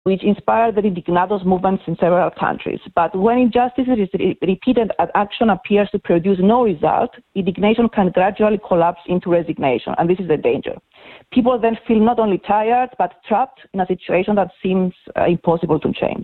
which inspired the Indignados movements in several countries. But when injustice is repeated and action appears to produce no result, indignation can gradually collapse into resignation, and this is the danger. People then feel not only tired, but trapped in a situation that seems impossible to change.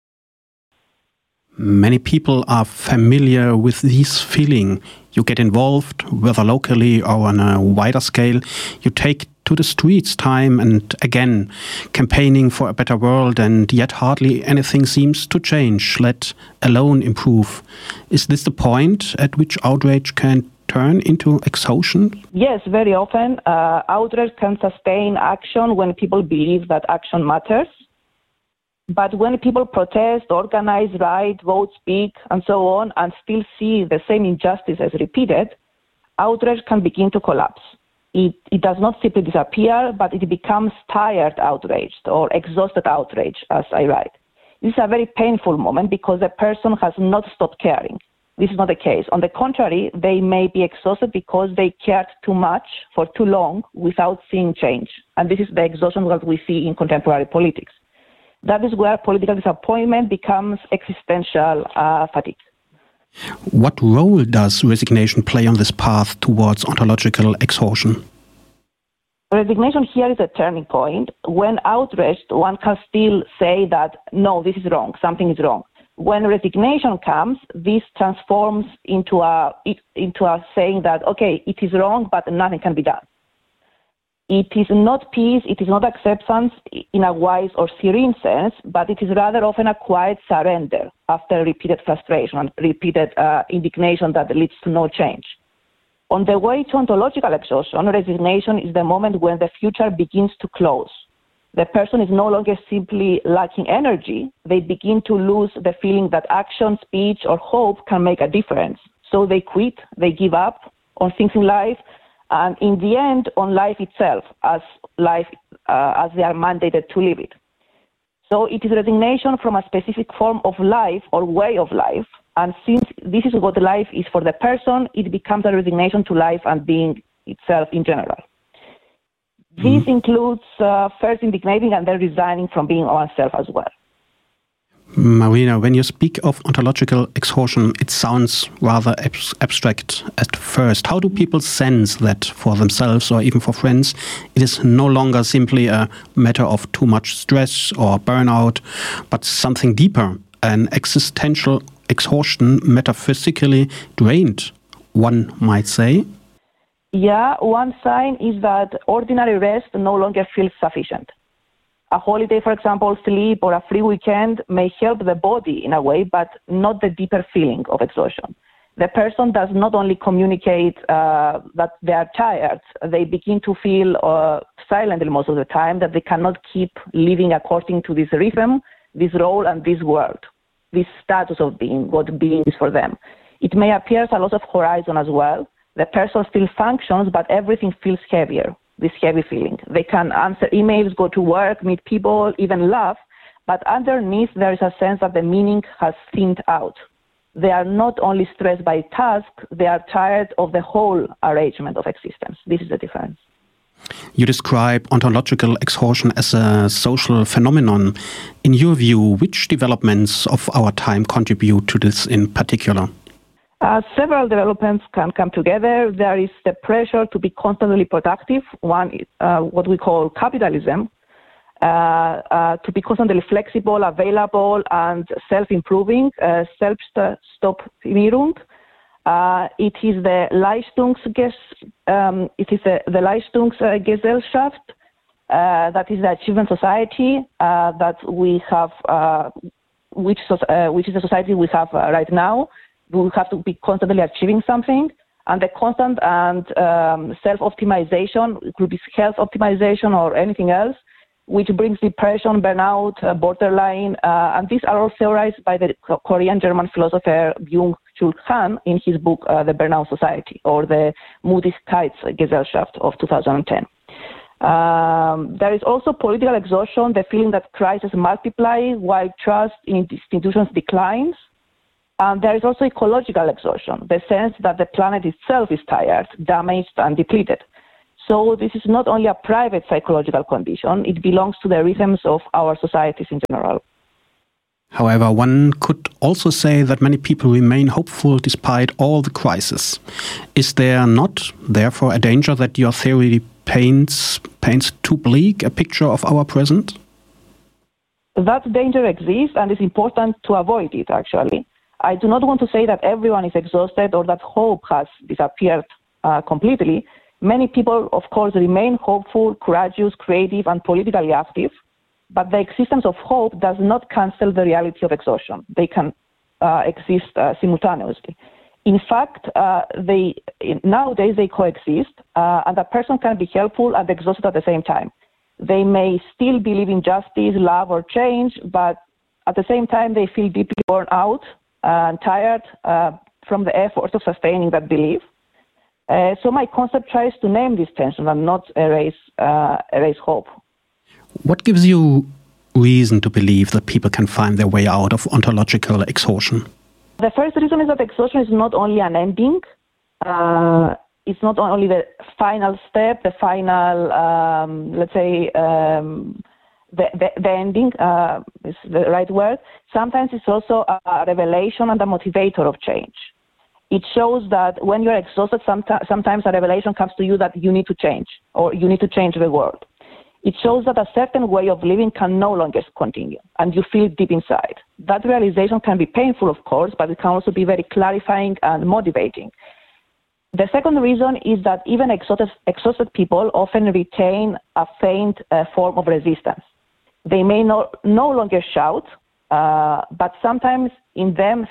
Many people are familiar with this feeling. You get involved, whether locally or on a wider scale. You take to the streets time and again, campaigning for a better world, and yet hardly anything seems to change, let alone improve. Is this the point at which outrage can turn into exhaustion? Yes, very often. Outrage can sustain action when people believe that action matters. But when people protest, organize, write, vote, speak, and so on, and still see the same injustices repeated, outrage can begin to collapse. It does not simply disappear, but it becomes tired outraged or exhausted outrage, as I write. This is a very painful moment because the person has not stopped caring. This is not the case. On the contrary, they may be exhausted because they cared too much for too long without seeing change. And this is the exhaustion that we see in contemporary politics. That is where political disappointment becomes existential fatigue. What role does resignation play on this path towards ontological exhaustion? Resignation here is a turning point. When outraged, one can still say that, no, this is wrong, something is wrong. When resignation comes, this transforms into a saying that, okay, it is wrong, but nothing can be done. It is not peace, it is not acceptance in a wise or serene sense, but it is rather often a quiet surrender after repeated frustration and repeated indignation that leads to no change. On the way to ontological exhaustion, resignation is the moment when the future begins to close. The person is no longer simply lacking energy, they begin to lose the feeling that action, speech, or hope can make a difference. So they quit, they give up on things in life, and in the end, on life itself, as they are mandated to live it. So it is resignation from a specific form of life or way of life, and since this is what life is for the person, it becomes a resignation to life and being itself in general. This includes first indignating and then resigning from being oneself as well. Marina, when you speak of ontological exhaustion, it sounds rather abstract at first. How do people sense that for themselves or even for friends, it is no longer simply a matter of too much stress or burnout, but something deeper, an existential exhaustion, metaphysically drained, one might say? Yeah, one sign is that ordinary rest no longer feels sufficient. A holiday, for example, sleep, or a free weekend may help the body in a way, but not the deeper feeling of exhaustion. The person does not only communicate that they are tired, they begin to feel silently most of the time that they cannot keep living according to this rhythm, this role, and this world, this status of being, what being is for them. It may appear as a loss of horizon as well. The person still functions, but everything feels heavier. This heavy feeling. They can answer emails, go to work, meet people, even laugh, but underneath there is a sense that the meaning has thinned out. They are not only stressed by tasks, they are tired of the whole arrangement of existence. This is the difference. You describe ontological exhaustion as a social phenomenon. In your view, which developments of our time contribute to this in particular? Several developments can come together. There is the pressure to be constantly productive, one what we call capitalism, to be constantly flexible, available, and self-improving, Selbstoptimierung. It is the Leistungsgesellschaft, that is the achievement society that we have, which is the society we have right now. We have to be constantly achieving something, and the constant and self-optimization, it could be health optimization or anything else, which brings depression, burnout, borderline, and these are all theorized by the Korean-German philosopher Byung-Chul Han in his book, The Burnout Society, or the Müdigkeitsgesellschaft of 2010. There is also political exhaustion, the feeling that crises multiply while trust in institutions declines. And there is also ecological exhaustion, the sense that the planet itself is tired, damaged, and depleted. So this is not only a private psychological condition, it belongs to the rhythms of our societies in general. However, one could also say that many people remain hopeful despite all the crisis. Is there not, therefore, a danger that your theory paints too bleak a picture of our present? That danger exists, and it's important to avoid it, actually. I do not want to say that everyone is exhausted or that hope has disappeared completely. Many people, of course, remain hopeful, courageous, creative, and politically active, but the existence of hope does not cancel the reality of exhaustion. They can exist simultaneously. In fact, nowadays they coexist, and a person can be helpful and exhausted at the same time. They may still believe in justice, love, or change, but at the same time they feel deeply worn out and tired from the effort of sustaining that belief. So my concept tries to name this tension and not erase hope. What gives you reason to believe that people can find their way out of ontological exhaustion? The first reason is that exhaustion is not only an ending. It's not only the final step, the final, the ending is the right word. Sometimes it's also a revelation and a motivator of change. It shows that when you're exhausted, sometimes a revelation comes to you that you need to change, or you need to change the world. It shows that a certain way of living can no longer continue, and you feel deep inside. That realization can be painful, of course, but it can also be very clarifying and motivating. The second reason is that even exhausted people often retain a faint form of resistance. They may no longer shout, but something in them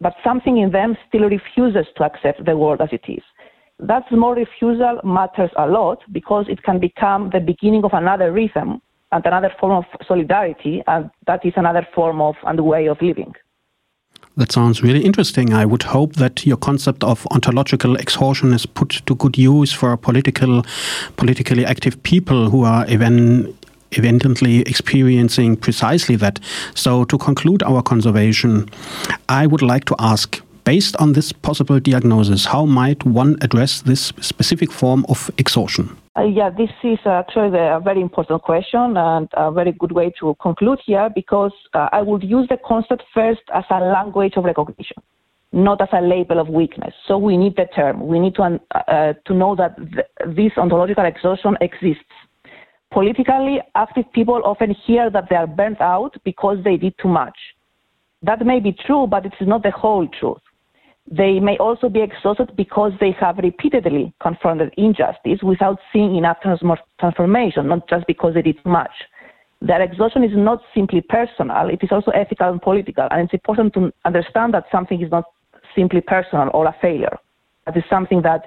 still refuses to accept the world as it is. That small refusal matters a lot because it can become the beginning of another rhythm and another form of solidarity, and that is another form of and way of living. That sounds really interesting. I would hope that your concept of ontological exhaustion is put to good use for politically active people who are evidently experiencing precisely that. So to conclude our conversation, I would like to ask, based on this possible diagnosis, how might one address this specific form of exhaustion? This is actually a very important question and a very good way to conclude here, because I would use the concept first as a language of recognition, not as a label of weakness. So we need the term. We need to know that this ontological exhaustion exists. Politically active people often hear that they are burnt out because they did too much. That may be true, but it is not the whole truth. They may also be exhausted because they have repeatedly confronted injustice without seeing enough transformation, not just because they did too much. Their exhaustion is not simply personal, it is also ethical and political, and it's important to understand that something is not simply personal or a failure. That is something that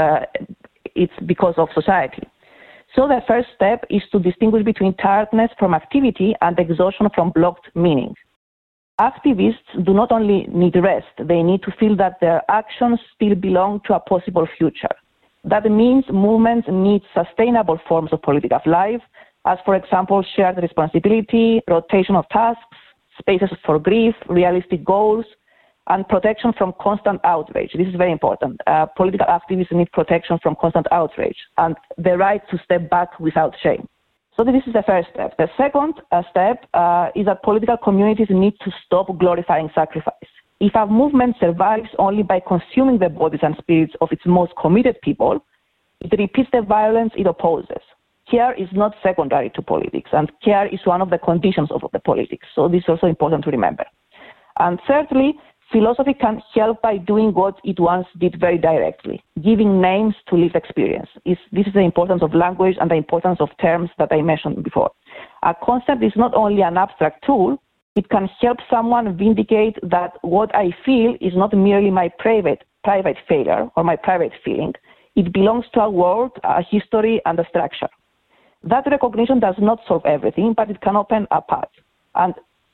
it's because of society. So the first step is to distinguish between tiredness from activity and exhaustion from blocked meaning. Activists do not only need rest, they need to feel that their actions still belong to a possible future. That means movements need sustainable forms of political life, as for example shared responsibility, rotation of tasks, spaces for grief, realistic goals, and protection from constant outrage. This is very important. Political activists need protection from constant outrage and the right to step back without shame. So this is the first step. The second step is that political communities need to stop glorifying sacrifice. If a movement survives only by consuming the bodies and spirits of its most committed people, it repeats the violence it opposes. Care is not secondary to politics, and care is one of the conditions of the politics. So this is also important to remember. And thirdly, philosophy can help by doing what it once did very directly, giving names to lived experience. This is the importance of language and the importance of terms that I mentioned before. A concept is not only an abstract tool, it can help someone vindicate that what I feel is not merely my private failure or my private feeling. It belongs to a world, a history, and a structure. That recognition does not solve everything, but it can open a path. And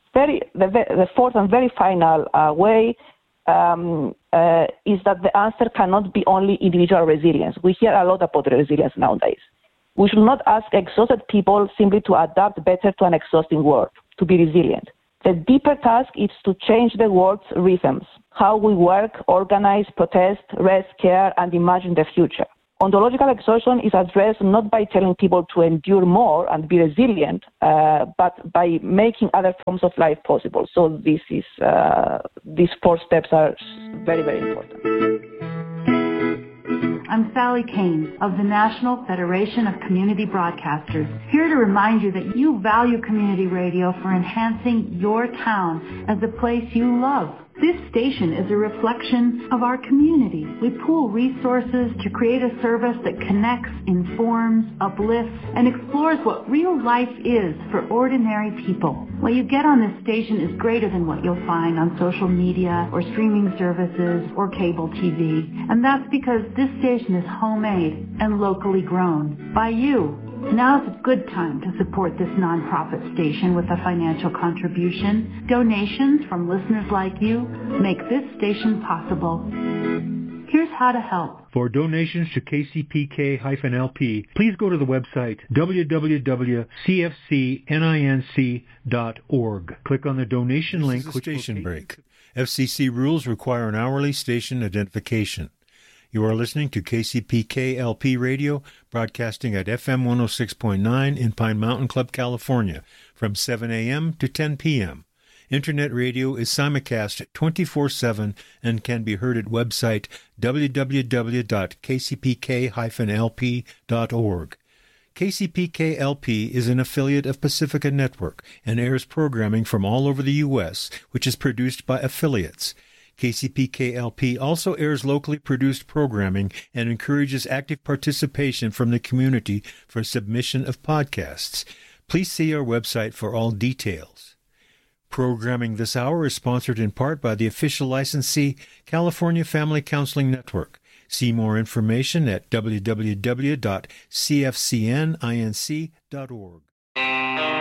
the fourth and very final way is that the answer cannot be only individual resilience. We hear a lot about resilience nowadays. We should not ask exhausted people simply to adapt better to an exhausting world, to be resilient. The deeper task is to change the world's rhythms, how we work, organize, protest, rest, care, and imagine the future. Ontological exhaustion is addressed not by telling people to endure more and be resilient, but by making other forms of life possible. So these 4 steps are very, very important. I'm Sally Kane of the National Federation of Community Broadcasters, here to remind you that you value community radio for enhancing your town as a place you love. This station is a reflection of our community. We pool resources to create a service that connects, informs, uplifts, and explores what real life is for ordinary people. What you get on this station is greater than what you'll find on social media or streaming services or cable TV. And that's because this station is homemade and locally grown by you. Now's a good time to support this nonprofit station with a financial contribution. Donations from listeners like you make this station possible. Here's how to help. For donations to KCPK-LP, please go to the website www.cfcninc.org. Click on the donation link. This is a station break. FCC rules require an hourly station identification. You are listening to KCPK-LP Radio, broadcasting at FM 106.9 in Pine Mountain Club, California, from 7 a.m. to 10 p.m. Internet radio is simulcast 24/7 and can be heard at website www.kcpk-lp.org. KCPK-LP is an affiliate of Pacifica Network and airs programming from all over the U.S., which is produced by affiliates. KCPK-LP also airs locally produced programming and encourages active participation from the community for submission of podcasts. Please see our website for all details. Programming this hour is sponsored in part by the official licensee, California Family Counseling Network. See more information at www.cfcninc.org.